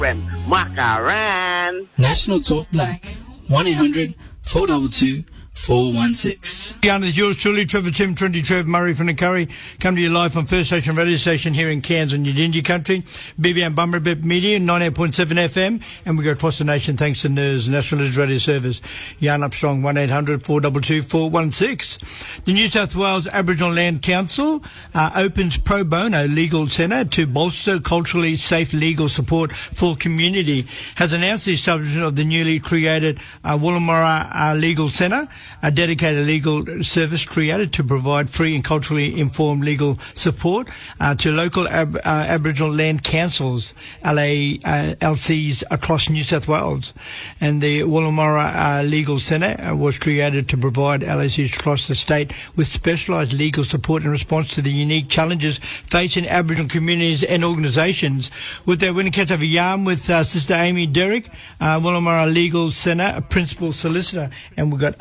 Makaran. National Talk Black. 1-800-422-416. Yeah, it's yours truly, Trevor Tim, 20 Trev Murray from the Curry. Come to you live on First Station Radio Station here in Cairns on Yidinji Country. BBM Bummerbip Media, 98.7 FM. And we go across the nation thanks to NERS, National News Radio Service. Yarn up strong, 1-800-422-416. The New South Wales Aboriginal Land Council opens pro bono legal centre to bolster culturally safe legal support for community. Has announced the establishment of the newly created Woolamurra Legal Centre, a dedicated legal service created to provide free and culturally informed legal support to local Aboriginal land councils, LCs across New South Wales. And the Woolamurra Legal Centre was created to provide LCs across the state with specialised legal support in response to the unique challenges facing Aboriginal communities and organisations. With their winning catch of a yarn with Sister Amy Derrick, Woolamurra Legal Centre, a principal solicitor, and we've got